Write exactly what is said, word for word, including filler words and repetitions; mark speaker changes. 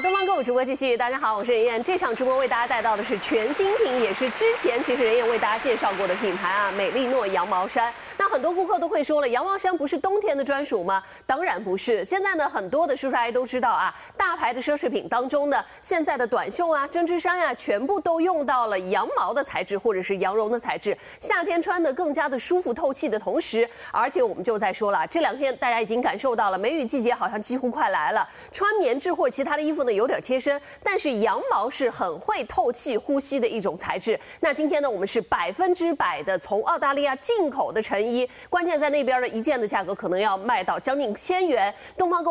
Speaker 1: 东方购物直播继续，大家好，我是任燕。这场直播为大家带到的是全新品，也是之前其实任燕为大家介绍过的品牌啊，美丽诺羊毛衫。那很多顾客都会说了，羊毛衫不是冬天的专属吗？当然不是。现在呢，很多的叔叔阿姨都知道啊，大牌的奢侈品当中呢，现在的短袖啊、针织衫啊，全部都用到了羊毛的材质或者是羊绒的材质，夏天穿的更加的舒服透气的同时，而且我们就在说了，这两天大家已经感受到了，梅雨季节好像几乎快来了，穿棉质或者其他的衣服呢有点贴身，但是羊毛是很会透气呼吸的一种材质。那今天呢，我们是百分之百的从澳大利亚进口的成衣，关键在那边的一件的价格可能要卖到将近千元。东方购